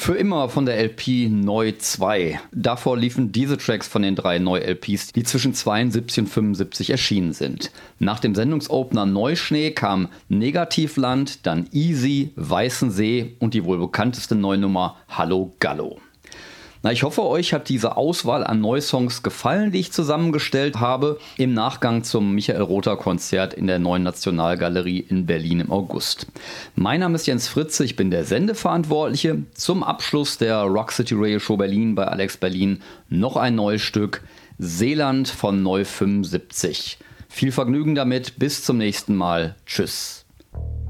Für immer von der LP Neu 2. Davor liefen diese Tracks von den 3 Neu-LPs, die zwischen 72 und 75 erschienen sind. Nach dem Sendungsopener Neuschnee kam Negativland, dann Easy, Weißensee und die wohl bekannteste Neunummer Hallo Gallo. Ich hoffe, euch hat diese Auswahl an Neusongs gefallen, die ich zusammengestellt habe, im Nachgang zum Michael Rother Konzert in der Neuen Nationalgalerie in Berlin im August. Mein Name ist Jens Fritze, ich bin der Sendeverantwortliche. Zum Abschluss der Rock City Radio Show Berlin bei Alex Berlin noch ein neues Stück, Seeland von Neu 75. Viel Vergnügen damit, bis zum nächsten Mal. Tschüss.